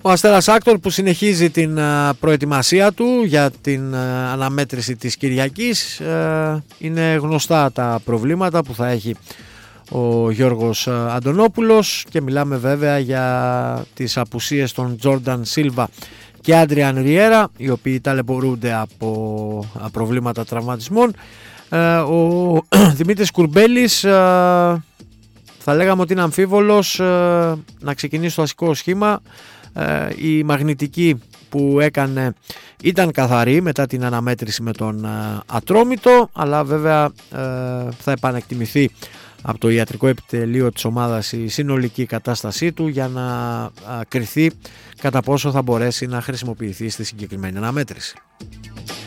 Ο Αστέρας Άκτορ που συνεχίζει την προετοιμασία του για την αναμέτρηση της Κυριακής. Είναι γνωστά τα προβλήματα που θα έχει ο Γιώργος Αντωνόπουλος και μιλάμε βέβαια για τις απουσίες των Τζόρνταν Σίλβα και Άντριαν Ριέρα, οι οποίοι ταλαιπωρούνται από προβλήματα τραυματισμών. Ο Δημήτρης Κουρμπέλης θα λέγαμε ότι είναι αμφίβολος να ξεκινήσει το βασικό σχήμα. Η μαγνητική που έκανε ήταν καθαρή μετά την αναμέτρηση με τον Ατρόμητο, αλλά βέβαια θα επανεκτιμηθεί από το ιατρικό επιτελείο της ομάδας η συνολική κατάστασή του για να κριθεί κατά πόσο θα μπορέσει να χρησιμοποιηθεί στη συγκεκριμένη αναμέτρηση.